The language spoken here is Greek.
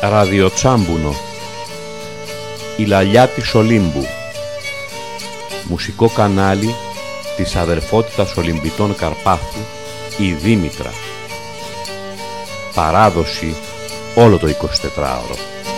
Ραδιοτσάμπουνο, η λαλιά της Ολύμπου, μουσικό κανάλι της αδελφότητας Ολυμπητών Καρπάθου, η Δήμητρα. Παράδοση όλο το 24ωρο.